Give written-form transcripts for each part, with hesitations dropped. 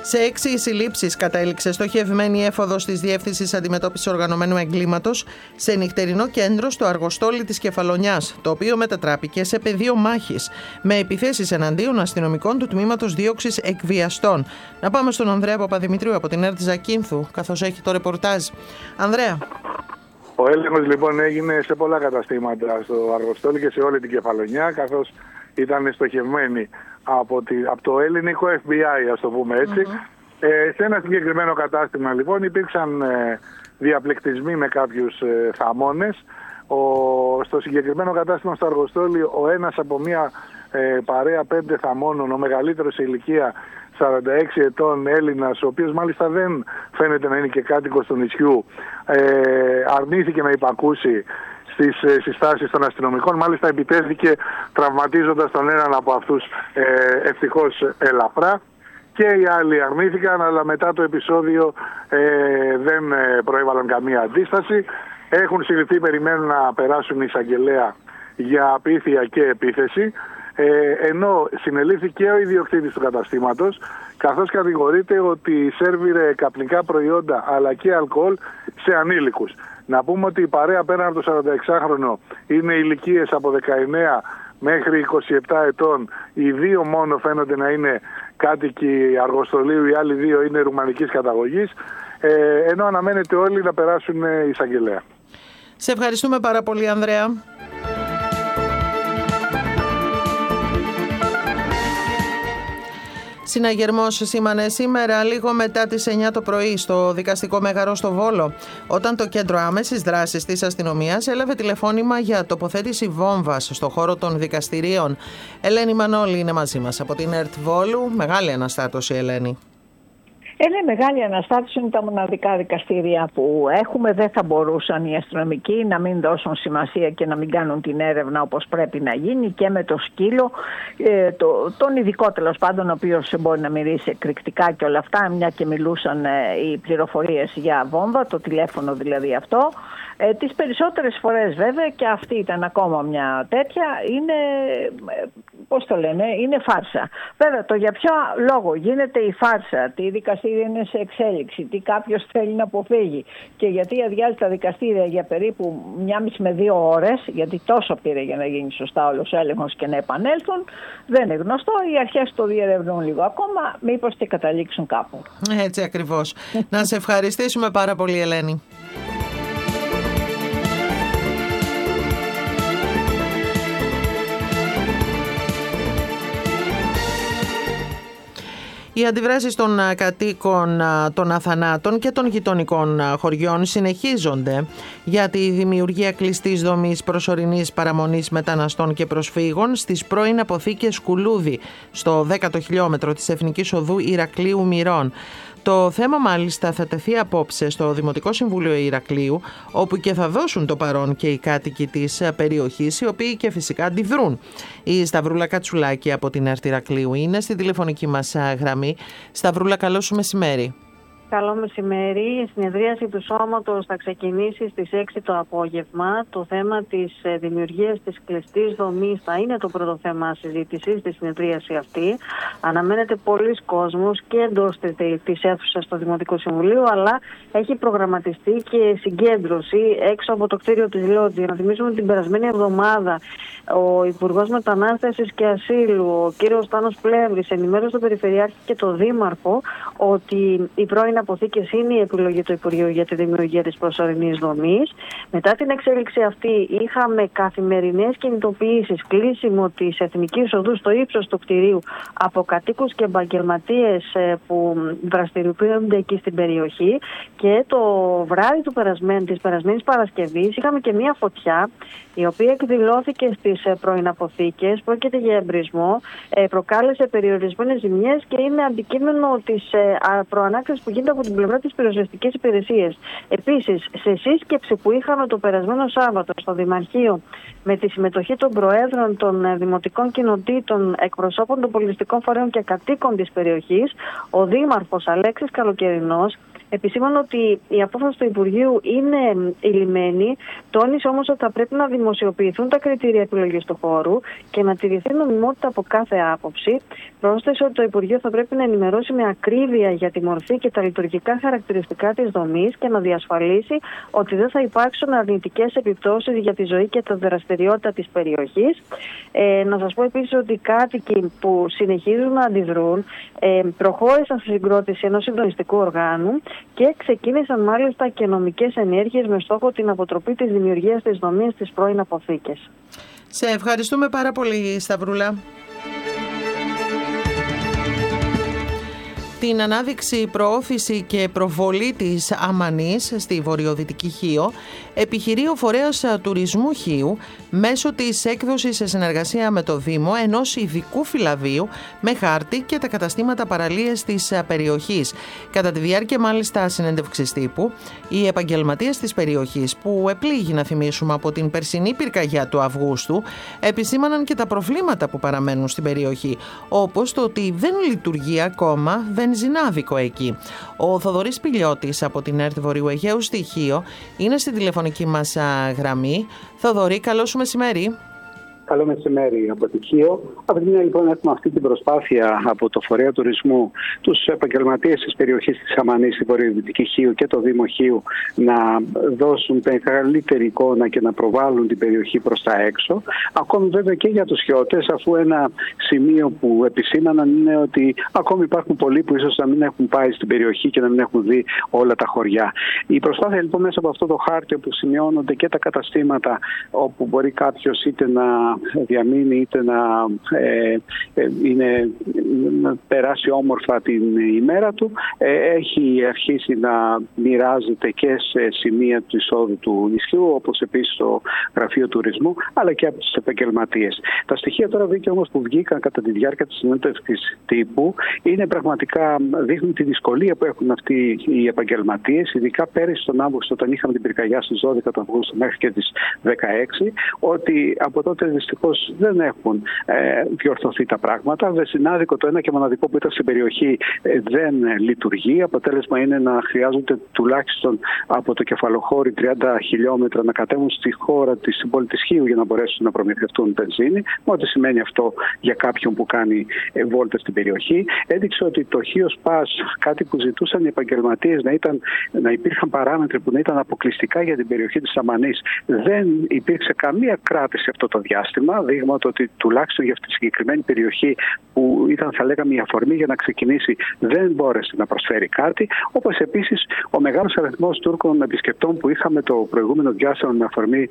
Σε 6 συλλήψεις κατέληξε στοχευμένη έφοδος της Διεύθυνσης Αντιμετώπισης Οργανωμένου Εγκλήματος σε νυχτερινό κέντρο στο Αργοστόλι της Κεφαλονιάς, το οποίο μετατράπηκε σε πεδίο μάχης με επιθέσεις εναντίον αστυνομικών του Τμήματος Δίωξης Εκβιαστών. Να πάμε στον Ανδρέα Παπαδημητρίου από την ΕΡΤ Ζακίνθου, καθώς έχει το ρεπορτάζ. Ανδρέα. Ο έλεγχος λοιπόν έγινε σε πολλά καταστήματα στο Αργοστόλι και σε όλη την Κεφαλονιά, καθώς ήταν στοχευμένοι από το ελληνικό FBI, ας το πούμε έτσι. Σε ένα συγκεκριμένο κατάστημα λοιπόν υπήρξαν διαπληκτισμοί με κάποιους θαμώνες. Στο συγκεκριμένο κατάστημα στο Αργοστόλι, ο ένας από μια παρέα 5 θαμώνων, ο μεγαλύτερος σε ηλικία 46 ετών Έλληνας, ο οποίος μάλιστα δεν φαίνεται να είναι και κάτοικος του νησιού, αρνήθηκε να υπακούσει στις συστάσεις των αστυνομικών. Μάλιστα επιτέθηκε τραυματίζοντας τον έναν από αυτούς ευτυχώς ελαφρά, και οι άλλοι αρνήθηκαν, αλλά μετά το επεισόδιο δεν προέβαλαν καμία αντίσταση. Έχουν συλληφθεί, περιμένουν να περάσουν εισαγγελέα για απίθεια και επίθεση, ενώ συνελήφθη και ο ιδιοκτήτης του καταστήματος, καθώς κατηγορείται ότι σέρβιρε καπνικά προϊόντα αλλά και αλκοόλ σε ανήλικους. Να πούμε ότι η παρέα πέραν από το 46χρονο είναι ηλικίες από 19 μέχρι 27 ετών. Οι 2 μόνο φαίνονται να είναι κάτοικοι Αργοστολίου, οι άλλοι 2 είναι ρουμανικής καταγωγής, ενώ αναμένεται όλοι να περάσουν εισαγγελέα. Σε ευχαριστούμε πάρα πολύ, Ανδρέα. Συναγερμός σήμανε σήμερα λίγο μετά τις 9 το πρωί στο δικαστικό μέγαρο στο Βόλο, όταν το κέντρο άμεσης δράσης της αστυνομίας έλαβε τηλεφώνημα για τοποθέτηση βόμβας στο χώρο των δικαστηρίων. Ελένη Μανώλη είναι μαζί μας από την ΕΡΤ Βόλου. Μεγάλη αναστάτωση, Ελένη. Είναι μεγάλη αναστάτωση, είναι τα μοναδικά δικαστήρια που έχουμε. Δεν θα μπορούσαν οι αστυνομικοί να μην δώσουν σημασία και να μην κάνουν την έρευνα όπως πρέπει να γίνει, και με το σκύλο, τον ειδικό τέλος πάντων, ο οποίος μπορεί να μυρίσει εκρηκτικά και όλα αυτά, μια και μιλούσαν οι πληροφορίες για βόμβα, το τηλέφωνο δηλαδή αυτό. Τις περισσότερες φορές βέβαια, και αυτή ήταν ακόμα μια τέτοια, είναι, πώς το λένε, είναι φάρσα. Βέβαια, το για ποιο λόγο γίνεται η φάρσα, τι δικαστήρια είναι σε εξέλιξη, τι κάποιος θέλει να αποφύγει και γιατί αδειάζει τα δικαστήρια για περίπου 1,5 με 2 ώρες, γιατί τόσο πήρε για να γίνει σωστά όλος ο έλεγχος και να επανέλθουν, δεν είναι γνωστό. Οι αρχές το διερευνούν λίγο ακόμα, μήπως και καταλήξουν κάπου. Έτσι ακριβώς. Να σε ευχαριστήσουμε πάρα πολύ, Ελένη. Οι αντιδράσεις των κατοίκων των Αθανάτων και των γειτονικών χωριών συνεχίζονται για τη δημιουργία κλειστής δομής προσωρινής παραμονής μεταναστών και προσφύγων στις πρώην αποθήκες Κουλούδη, στο 10ο χιλιόμετρο της Εθνικής Οδού Ηρακλείου Μυρών. Το θέμα μάλιστα θα τεθεί απόψε στο Δημοτικό Συμβούλιο Ηρακλείου, όπου και θα δώσουν το παρόν και οι κάτοικοι της περιοχής, οι οποίοι και φυσικά αντιδρούν. Η Σταυρούλα Κατσουλάκη από την ΕΡΤ Ηρακλείου είναι στη τηλεφωνική μας γραμμή. Σταυρούλα, καλό σου μεσημέρι. Καλό μεσημέρι. Η συνεδρίαση του Σώματος θα ξεκινήσει στις 6 το απόγευμα. Το θέμα της δημιουργίας της κλειστής δομής θα είναι το πρώτο θέμα συζήτησης στη συνεδρίαση αυτή. Αναμένεται πολλοί κόσμος και εντός της αίθουσας στο Δημοτικό Συμβουλίο, αλλά έχει προγραμματιστεί και συγκέντρωση έξω από το κτίριο της Λότζη. Να θυμίσουμε ότι την περασμένη εβδομάδα ο Υπουργός Μετανάστευσης και Ασύλου, ο κύριος Στάνος Πλεύρης, ενημέρωσε τον Περιφερειάρχη και τον Δήμαρχο ότι οι πρώην αποθήκες είναι η επιλογή του Υπουργείου για τη δημιουργία της προσωρινής δομής. Μετά την εξέλιξη αυτή είχαμε καθημερινές κινητοποιήσεις, κλείσιμο της Εθνικής Οδού στο ύψος του κτηρίου από κατοίκους και επαγγελματίες που δραστηριοποιούνται εκεί στην περιοχή, και το βράδυ της περασμένης Παρασκευής είχαμε και μια φωτιά η οποία εκδηλώθηκε στις πρώην αποθήκες. Πρόκειται για εμπρισμό, προκάλεσε περιορισμένες ζημιές και είναι αντικείμενο της προανάκρισης που γίνεται από την πλευρά της πυροσβεστικής υπηρεσίας. Επίσης, σε σύσκεψη που είχαμε το περασμένο Σάββατο στο Δημαρχείο με τη συμμετοχή των προέδρων των δημοτικών κοινοτήτων, εκπροσώπων των πολιτιστικών φορέων και κατοίκων της περιοχής, ο Δήμαρχος Αλέξης Καλοκαιρινός Επισήμανε ότι η απόφαση του Υπουργείου είναι ηλυμένη, τόνισε όμως ότι θα πρέπει να δημοσιοποιηθούν τα κριτήρια επιλογής του χώρου και να τηρηθεί νομιμότητα από κάθε άποψη. Πρόσθεσε ότι το Υπουργείο θα πρέπει να ενημερώσει με ακρίβεια για τη μορφή και τα λειτουργικά χαρακτηριστικά της δομής και να διασφαλίσει ότι δεν θα υπάρξουν αρνητικές επιπτώσεις για τη ζωή και τη δραστηριότητα της περιοχής. Να σας πω επίσης ότι οι κάτοικοι που συνεχίζουν να αντιδρούν προχώρησαν στη συγκρότηση ενός συντονιστικού οργάνου και ξεκίνησαν μάλιστα και νομικές ενέργειες με στόχο την αποτροπή της δημιουργίας της δομής στις πρώην αποθήκες. Σε ευχαριστούμε πάρα πολύ, Σταυρούλα. Την ανάδειξη, προώθηση και προβολή της Αμανής στη βορειοδυτική Χίο επιχειρεί ο φορέας τουρισμού Χίου μέσω της έκδοσης σε συνεργασία με το Δήμο ενός ειδικού φυλαδίου με χάρτη και τα καταστήματα παραλίες της περιοχής. Κατά τη διάρκεια μάλιστα συνέντευξης τύπου, οι επαγγελματίες της περιοχής που επλήγει, να θυμίσουμε, από την περσινή πυρκαγιά του Αυγούστου, επισήμαναν και τα προβλήματα που παραμένουν στην περιοχή, όπως το ότι δεν λειτουργεί ακόμα βενζινάδικο εκεί. Ο Θοδωρής Πηλιώτης από την ΕΡΤ Βορείου Αιγαίου στη Χίο είναι στην τηλεφωνική μας γραμμή. Θοδωρή, καλό σου μεσημέρι. Καλό μεσημέρι από τη Χίο. Από τη μια, λοιπόν, έχουμε αυτή την προσπάθεια από το Φορέα Τουρισμού, τους επαγγελματίες της περιοχής της Αμανής στη βορειοδυτική Χίο και το Δήμο Χίου να δώσουν την καλύτερη εικόνα και να προβάλλουν την περιοχή προς τα έξω. Ακόμη βέβαια και για τους χιώτες, αφού ένα σημείο που επισήμαναν είναι ότι ακόμη υπάρχουν πολλοί που ίσως να μην έχουν πάει στην περιοχή και να μην έχουν δει όλα τα χωριά. Η προσπάθεια λοιπόν μέσα από αυτό το χάρτη που σημειώνονται και τα καταστήματα όπου μπορεί κάποιος είτε να διαμείνει είτε να περάσει όμορφα την ημέρα του, έχει αρχίσει να μοιράζεται και σε σημεία του εισόδου του νησιού, όπως επίσης το Γραφείο Τουρισμού, αλλά και από τους επαγγελματίες. Τα στοιχεία τώρα όμως που βγήκαν κατά τη διάρκεια της συνέντευξης τύπου είναι πραγματικά, δείχνουν τη δυσκολία που έχουν αυτοί οι επαγγελματίες, ειδικά πέρυσι τον Αύγουστο, όταν είχαμε την πυρκαγιά στις 12 του Αυγούστου μέχρι και τις 16, ότι από τότε δυστυχώς δεν έχουν διορθωθεί τα πράγματα. Βενζινάδικο, το ένα και μοναδικό που ήταν στην περιοχή, δεν λειτουργεί. Αποτέλεσμα είναι να χρειάζονται τουλάχιστον από το Κεφαλοχώρι 30 χιλιόμετρα να κατέβουν στη χώρα της πόλη της Χίου για να μπορέσουν να προμηθευτούν βενζίνη. Ό,τι σημαίνει αυτό για κάποιον που κάνει βόλτες στην περιοχή. Έδειξε ότι το Χίος Πας, κάτι που ζητούσαν οι επαγγελματίες να υπήρχαν παράμετροι που να ήταν αποκλειστικά για την περιοχή της Αμανής, δεν υπήρξε καμία κράτηση αυτό το διάστημα. Δείγμα ότι τουλάχιστον για αυτή τη συγκεκριμένη περιοχή που ήταν, θα λέγαμε, η αφορμή για να ξεκινήσει, δεν μπόρεσε να προσφέρει κάτι. Όπως επίσης ο μεγάλος αριθμός Τούρκων επισκεπτών που είχαμε το προηγούμενο διάστημα με αφορμή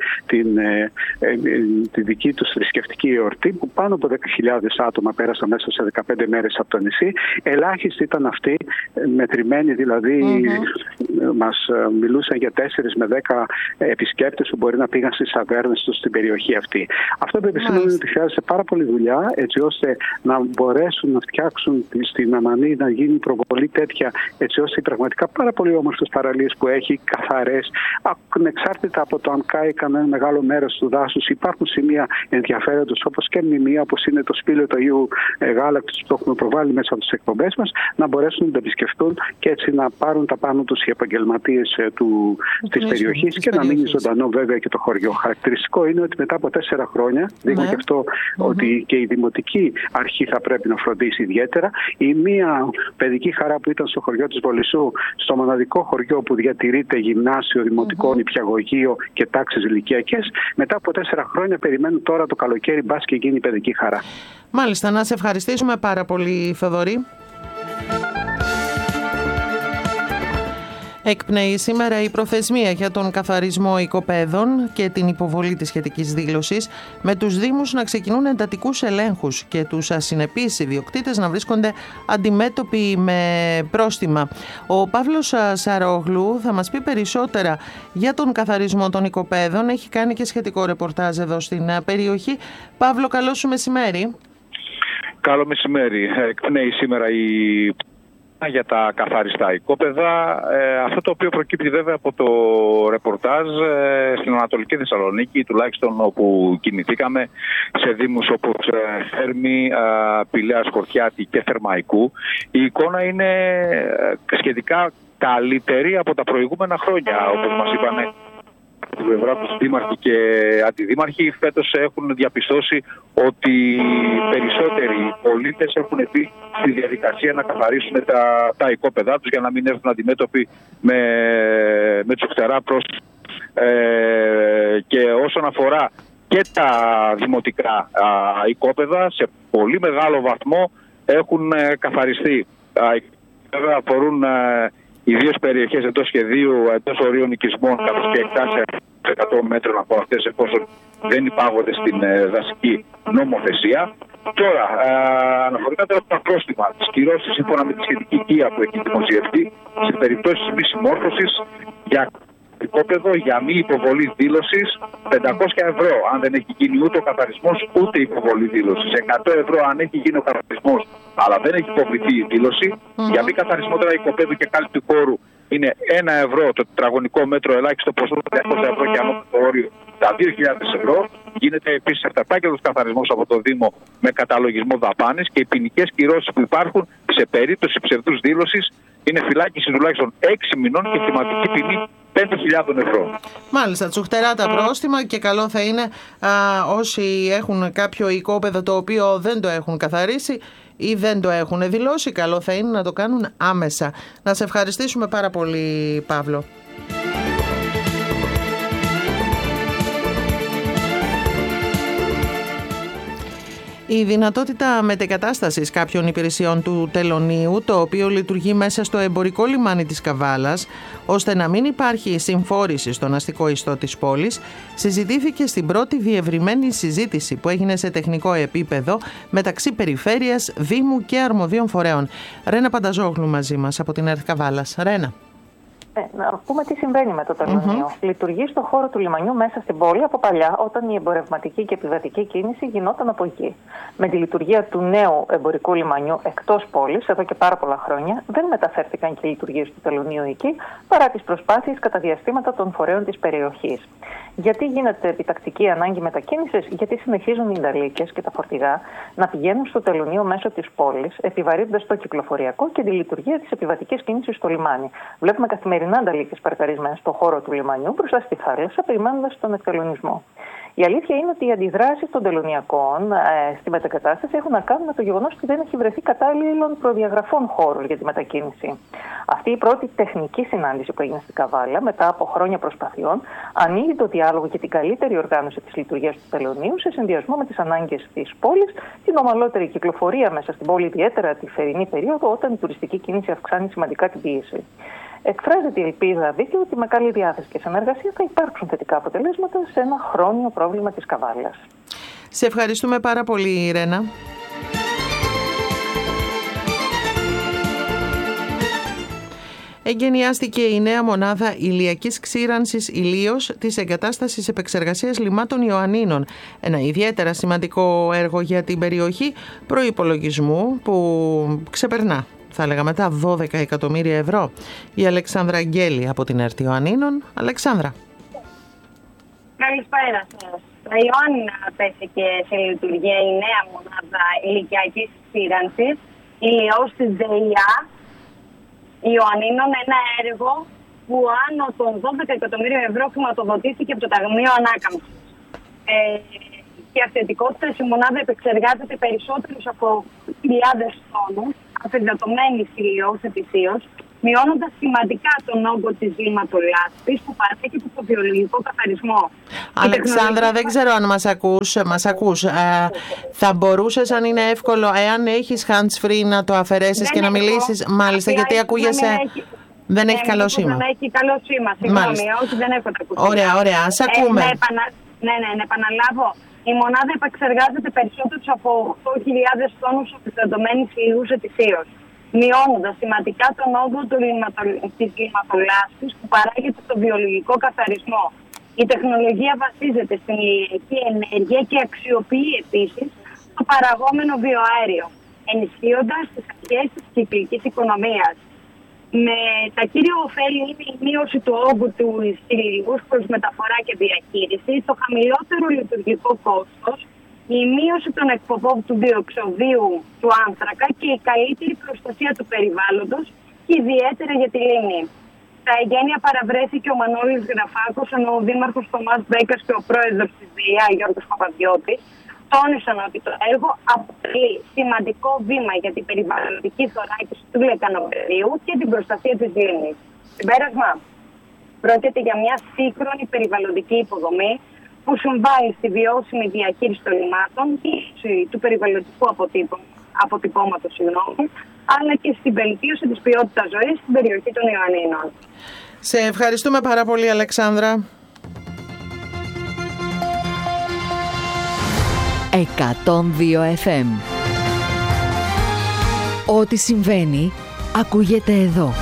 τη δική τους θρησκευτική εορτή, που πάνω από 10.000 άτομα πέρασαν μέσα σε 15 μέρες από το νησί. Ελάχιστοι ήταν αυτοί, μετρημένοι δηλαδή, μας μιλούσαν για 4 με 10 επισκέπτες που μπορεί να πήγαν στις ταβέρνες τους στην περιοχή αυτή. Αυτό που επισημαίνει είναι ότι χρειάζεται πάρα πολλή δουλειά, έτσι ώστε να μπορέσουν να φτιάξουν στην Αμανή, να γίνει προβολή τέτοια, έτσι ώστε οι πραγματικά πάρα πολύ όμορφες παραλίες που έχει, καθαρές, ανεξάρτητα από το αν κάει κανένα μεγάλο μέρος του δάσους, υπάρχουν σημεία ενδιαφέροντος, όπως και μνημεία, όπως είναι το σπήλαιο του Αγίου Γάλακτος που έχουμε προβάλει μέσα από τις εκπομπές μας, να μπορέσουν να τα επισκεφτούν και έτσι να πάρουν τα πάνω τους οι επαγγελματίες της περιοχής και να μείνει ζωντανό βέβαια και το χωριό. Χαρακτηριστικό είναι ότι μετά από 4 χρόνια, δείχνει και αυτό ότι και η Δημοτική Αρχή θα πρέπει να φροντίσει ιδιαίτερα. Η μία παιδική χαρά που ήταν στο χωριό της Βολισσού, στο μοναδικό χωριό που διατηρείται γυμνάσιο, δημοτικό, νηπιαγωγείο και τάξεις ηλικιακές, μετά από 4 χρόνια περιμένουν τώρα το καλοκαίρι, μπας και γίνει η παιδική χαρά. Μάλιστα, να σε ευχαριστήσουμε πάρα πολύ, Θοδωρή. Εκπνέει σήμερα η προθεσμία για τον καθαρισμό οικοπαίδων και την υποβολή της σχετικής δήλωσης, με τους Δήμους να ξεκινούν εντατικούς ελέγχους και τους ασυνεπείς ιδιοκτήτες να βρίσκονται αντιμέτωποι με πρόστιμα. Ο Παύλος Σαρόγλου θα μας πει περισσότερα για τον καθαρισμό των οικοπαίδων. Έχει κάνει και σχετικό ρεπορτάζ εδώ στην περιοχή. Παύλο, καλό σου μεσημέρι. Καλό μεσημέρι. Εκπνέει σήμερα η για τα καθαριστά οικόπεδα. Αυτό το οποίο προκύπτει βέβαια από το ρεπορτάζ στην Ανατολική Θεσσαλονίκη, τουλάχιστον όπου κινηθήκαμε, σε δήμους όπως Θέρμη, Πηλαίας Χορτιάτη και Θερμαϊκού, η εικόνα είναι σχετικά καλύτερη από τα προηγούμενα χρόνια, όπως μας είπαν την πλευρά τους δήμαρχοι και αντιδήμαρχοι. Φέτος έχουν διαπιστώσει ότι περισσότεροι πολίτες έχουν μπει στη διαδικασία να καθαρίσουν τα οικόπεδά τους για να μην έρθουν αντιμέτωποι με τσουχτερά πρόσωπα. Και όσον αφορά και τα δημοτικά οικόπεδα, σε πολύ μεγάλο βαθμό έχουν καθαριστεί. Βέβαια αφορούν ιδίως περιοχές εντός σχεδίου, εντός ορίων οικισμών, καθώς και εκτάσεις 100 μέτρων από αυτές, εφόσον δεν υπάγονται στην δασική νομοθεσία. Τώρα, αναφορικά τώρα τα πρόστιμα, τις κυρώσεις σύμφωνα με τη σχετική οικία που έχει δημοσιευτεί, σε περιπτώσεις μη συμμόρφωσης για οικόπεδο για μη υποβολή δήλωσης, 500 ευρώ αν δεν έχει γίνει ούτε ο καθαρισμός ούτε η υποβολή δήλωσης, 100 ευρώ αν έχει γίνει ο καθαρισμός αλλά δεν έχει υποβληθεί η δήλωση. Για μη καθαρισμό τώρα οικοπαίδου και κάλυψη του χώρου είναι 1 ευρώ το τετραγωνικό μέτρο, ελάχιστο ποσό 200 ευρώ και ανώτατο όριο τα 2.000 ευρώ. Γίνεται επίσης αυταπάγγελτος καθαρισμός από το Δήμο με καταλογισμό δαπάνης και οι ποινικές κυρώσεις που υπάρχουν σε περίπτωση ψευδούς δήλωσης είναι φυλάκιση τουλάχιστον 6 μηνών και θυματική ποινή 5.000 ευρώ. Μάλιστα, τσουχτερά τα πρόστιμα και καλό θα είναι όσοι έχουν κάποιο οικόπεδο το οποίο δεν το έχουν καθαρίσει ή δεν το έχουν δηλώσει, καλό θα είναι να το κάνουν άμεσα. Να σε ευχαριστήσουμε πάρα πολύ, Παύλο. Η δυνατότητα μετεγκατάστασης κάποιων υπηρεσιών του τελωνείου, το οποίο λειτουργεί μέσα στο εμπορικό λιμάνι της Καβάλας, ώστε να μην υπάρχει συμφόρηση στον αστικό ιστό της πόλης, συζητήθηκε στην πρώτη διευρυμένη συζήτηση που έγινε σε τεχνικό επίπεδο μεταξύ Περιφέρειας, Δήμου και αρμοδίων φορέων. Ρένα Πανταζόγλου μαζί μας από την ΕΡΤ Καβάλας. Ρένα. Να πούμε τι συμβαίνει με το τελωνείο. Λειτουργεί στον χώρο του λιμανιού μέσα στην πόλη από παλιά, όταν η εμπορευματική και επιβατική κίνηση γινόταν από εκεί. Με τη λειτουργία του νέου εμπορικού λιμανιού εκτός πόλης, εδώ και πάρα πολλά χρόνια, δεν μεταφέρθηκαν και οι λειτουργίες του τελωνείου εκεί, παρά τις προσπάθειες κατά διαστήματα των φορέων της περιοχής. Γιατί γίνεται επιτακτική ανάγκη μετακίνησης? Γιατί συνεχίζουν οι νταλίκες και τα φορτηγά να πηγαίνουν στο τελωνείο μέσω της πόλης, επιβαρύνοντας το κυκλοφοριακό και τη λειτουργία της επιβατικής κίνησης στο λιμάνι. Βλέπουμε καθημερινά νταλίκες παρκαρισμένες στον χώρο του λιμανιού μπροστά στη θάλασσα, περιμένοντας τον εκτελονισμό. Η αλήθεια είναι ότι οι αντιδράσεις των τελωνιακών στη μετακατάσταση έχουν να κάνουν με το γεγονός ότι δεν έχει βρεθεί κατάλληλων προδιαγραφών χώρου για τη μετακίνηση. Αυτή η πρώτη τεχνική συνάντηση που έγινε στην Καβάλα, μετά από χρόνια προσπαθειών, ανοίγει το διάλογο για την καλύτερη οργάνωση της λειτουργίας του τελωνείου σε συνδυασμό με τις ανάγκες της πόλης, την ομαλότερη κυκλοφορία μέσα στην πόλη, ιδιαίτερα τη θερινή περίοδο, όταν η τουριστική κίνηση αυξάνει σημαντικά την πίεση. Εκφράζεται η ελπίδα δίκαιη ότι με καλή διάθεση και συνεργασία θα υπάρξουν θετικά αποτελέσματα σε ένα χρόνιο πρόβλημα της Καβάλας. Σε ευχαριστούμε πάρα πολύ, Ρένα. Εγκαινιάστηκε η νέα μονάδα ηλιακής ξήρανσης ηλίως της εγκατάστασης επεξεργασίας λιμάτων Ιωαννίνων. Ένα ιδιαίτερα σημαντικό έργο για την περιοχή προϋπολογισμού που ξεπερνά, θα λέγαμε, τα 12 εκατομμύρια ευρώ. Η Αλεξάνδρα Αγγέλη από την ΕΡΤ Ιωαννίνων. Αλεξάνδρα. Καλησπέρα σας. Τα Ιωάννινα τέθηκε σε λειτουργία η νέα μονάδα ηλικιακής ξήρανσης ηλιώς της ΔΕΙΑ Ιωαννίνων, ένα έργο που άνω των 12 εκατομμύριων ευρώ χρηματοδοτήθηκε από το Ταμείο Ανάκαμψης. Και αυθεντικότητα η μονάδα επεξεργάζεται περισσότερους από χιλιάδες τόνους αφεντατωμένης ηλιώς ετησίως, μειώνοντας σημαντικά τον όγκο της λιματολάσπης που παρέχεται στο βιολογικό καθαρισμό. Αλεξάνδρα, δεν ξέρω αν μας ακούς. Θα μπορούσες, αν είναι εύκολο, εάν έχεις hands-free, να το αφαιρέσεις και να μιλήσεις? Μάλιστα, γιατί ακούγεσαι... Δεν έχει καλό σήμα. Δεν έχει καλό σήμα, συγγνώμη, όχι, δεν έχω τα ακουστικά. Ωραία, ας ακούμε. Να επαναλάβω. Η μονάδα επεξεργάζεται περισσότερους από 8.000 τόνους αφεντατωμένης ηλιούς ετησίως, μειώνοντας σημαντικά τον όγκο της λιματολάσπης που παράγεται στο βιολογικό καθαρισμό. Η τεχνολογία βασίζεται στην ηλιακή ενέργεια και αξιοποιεί επίσης το παραγόμενο βιοαέριο, ενισχύοντας τις αρχές της κυκλικής οικονομίας. Με τα κύρια ωφέλη είναι η μείωση του όγκου του ηλίου προς μεταφορά και διαχείριση, το χαμηλότερο λειτουργικό κόστος, η μείωση των εκπομπών του διοξοδίου του άνθρακα και η καλύτερη προστασία του περιβάλλοντος και και ιδιαίτερα για τη λίμνη. Στα εγγένεια παραβρέθηκε ο Μανώλης Γραφάκος, ενώ ο δήμαρχος Θωμάς Μπέκας και ο πρόεδρος της ΔΕΙΑ, Γιώργος Παπαδιώτης, τόνισαν ότι το έργο αποτελεί σημαντικό βήμα για την περιβαλλοντική θωράκιση του λεκανοπεδίου και την προστασία της λίμνης. Συμπέρασμα, πρόκειται για μια σύγχρονη περιβαλλοντική υποδομή που συμβάλλει στη βιώσιμη διαχείριση των λιμάτων, του περιβαλλοντικού αποτυπώματος, αλλά και στην βελτίωση της ποιότητας ζωής στην περιοχή των Ιωαννίνων. Σε ευχαριστούμε πάρα πολύ, Αλεξάνδρα. 102 FM. Ό,τι συμβαίνει, ακούγεται εδώ.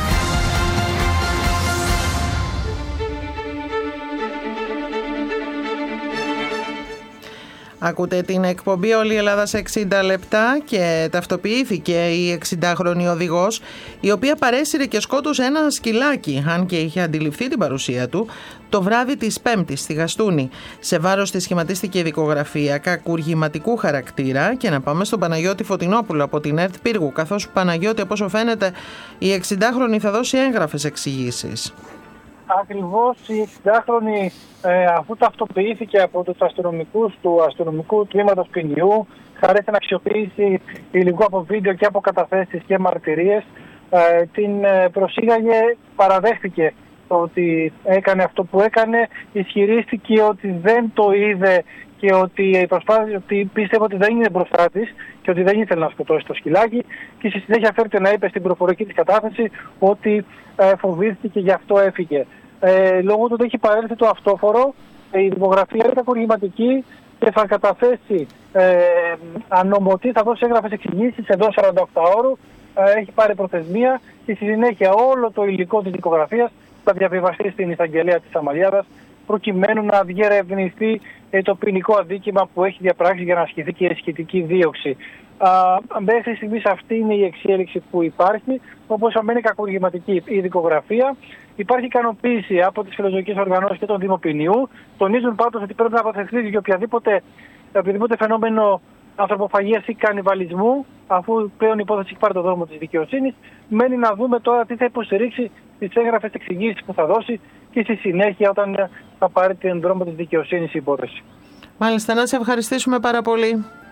Ακούτε την εκπομπή «Όλη η Ελλάδα σε 60 λεπτά» και ταυτοποιήθηκε η 60χρονη οδηγός, η οποία παρέσυρε και σκότωσε ένα σκυλάκι, αν και είχε αντιληφθεί την παρουσία του, το βράδυ της Πέμπτης στη Γαστούνη. Σε βάρος της σχηματίστηκε δικογραφία κακουργηματικού χαρακτήρα. Και να πάμε στον Παναγιώτη Φωτεινόπουλο από την ΕΡΤ Πύργου, καθώς, Παναγιώτη, από όσο φαίνεται, η 60χρονη θα δώσει έγγραφες εξηγήσεις. Ακριβώς, η 60χρονη, αφού ταυτοποιήθηκε από τους αστυνομικούς του αστυνομικού τμήματος ποινιού, χαρέ στην αξιοποίηση υλικού από βίντεο και από καταθέσεις και μαρτυρίες, την προσήγαγε, παραδέχτηκε ότι έκανε αυτό που έκανε, ισχυρίστηκε ότι δεν το είδε και ότι πίστευε ότι δεν είναι μπροστά της και ότι δεν ήθελε να σκοτώσει το σκυλάκι, και στη συνέχεια φέρεται να είπε στην προφορική της κατάθεση ότι φοβήθηκε και γι' αυτό έφυγε. Λόγω του ότι έχει παρέλθει το αυτόφορο, η δημογραφία είναι κακουργηματική και θα καταθέσει ανομωτή, θα δώσει έγγραφες εξηγήσεις εντός 48 ώρου, έχει πάρει προθεσμία και στη συνέχεια όλο το υλικό της δικογραφίας θα διαβιβαστεί στην εισαγγελέα της Αμαλιάδας, προκειμένου να διερευνηθεί το ποινικό αδίκημα που έχει διαπράξει για να ασκηθεί και η σχετική δίωξη. Μέχρι στιγμής αυτή είναι η εξέλιξη που υπάρχει. Όπως αμένει κακουργηματική η δικογραφία, υπάρχει ικανοποίηση από τις φιλοζωικές οργανώσεις και τον Δήμο Ποινιού. Τονίζουν πάντως ότι πρέπει να αποφευθεί για οποιαδήποτε φαινόμενο ανθρωποφαγίας ή κανιβαλισμού, αφού πλέον η υπόθεση έχει πάρει το δρόμο της δικαιοσύνης. Μένει να δούμε τώρα τι θα υποστηρίξει, τις έγγραφες εξηγήσεις που θα δώσει και στη συνέχεια όταν θα πάρει τον δρόμο της δικαιοσύνης η υπόθεση. Μάλιστα, να σε ευχαριστήσουμε πάρα πολύ.